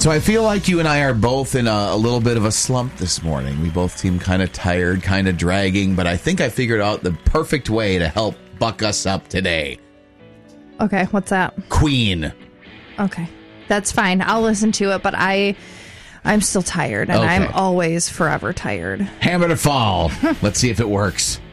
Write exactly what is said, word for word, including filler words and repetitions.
So I feel like you and I are both in a, a little bit of a slump this morning. We both seem kind of tired, kind of dragging, but I think I figured out the perfect way to help buck us up today. Okay, what's that? Queen. Okay, that's fine. I'll listen to it, but I, I'm still tired, and Okay. I'm always forever tired. Hammer to fall. Let's see if it works.